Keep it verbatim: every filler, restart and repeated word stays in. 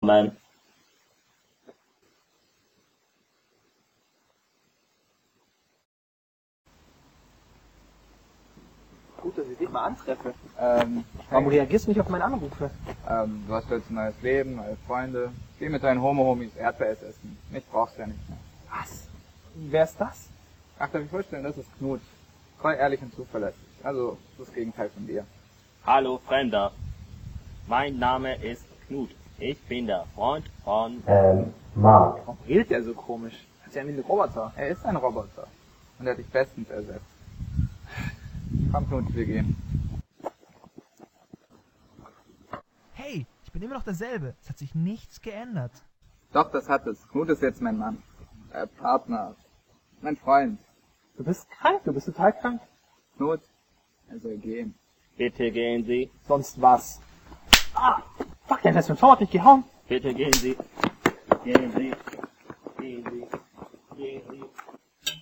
man. Gut, dass ich dich mal antreffe. Ähm, Warum hey, reagierst du nicht auf meine Anrufe? ähm, du hast jetzt ein neues Leben, neue Freunde. Geh mit deinen Homo-Homies Erdbeereis essen. Mich brauchst du ja nicht mehr. Was? Wer ist das? Ach, darf ich vorstellen, das ist Knut. Voll ehrlich und zuverlässig. Also, das Gegenteil von dir. Hallo Fremder, mein Name ist Knut. Ich bin der Freund von... Ähm, Mark. Warum redet er so komisch? Das ist ja wie ein Roboter. Er ist ein Roboter. Und er hat dich bestens ersetzt. Komm, Knut, wir gehen. Hey, ich bin immer noch derselbe. Es hat sich nichts geändert. Doch, das hat es. Knut ist jetzt mein Mann. Äh, Partner. Mein Freund. Du bist krank, du bist total krank. Knut, er soll gehen. Bitte gehen Sie, Sonst was? Ah, fuck, der hat das mit dem Fahrrad nicht gehauen. bitte gehen Sie, gehen Sie.